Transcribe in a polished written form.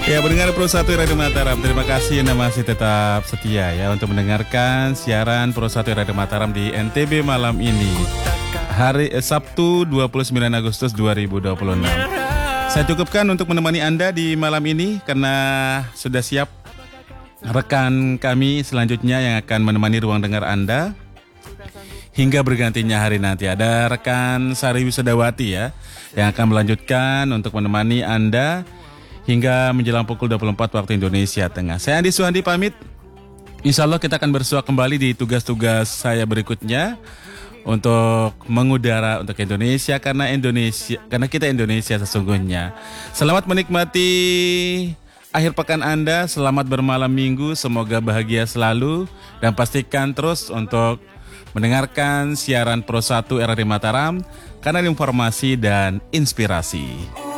Ya, pendengar Pro 1 Radio Mataram, terima kasih Anda masih tetap setia ya untuk mendengarkan siaran Pro 1 Radio Mataram di NTB malam ini. Hari Sabtu 29 Agustus 2026. Saya cukupkan untuk menemani Anda di malam ini karena sudah siap rekan kami selanjutnya yang akan menemani ruang dengar Anda hingga bergantinya hari nanti. Ada rekan Sari Wisodawati ya yang akan melanjutkan untuk menemani Anda hingga menjelang pukul 24 waktu Indonesia Tengah. Saya Andi Suhandi pamit. Insya Allah kita akan bersua kembali di tugas-tugas saya berikutnya untuk mengudara untuk Indonesia karena kita Indonesia sesungguhnya. Selamat menikmati akhir pekan Anda, selamat bermalam minggu, semoga bahagia selalu dan pastikan terus untuk mendengarkan siaran Pro 1 RRI Mataram, kanal informasi dan inspirasi.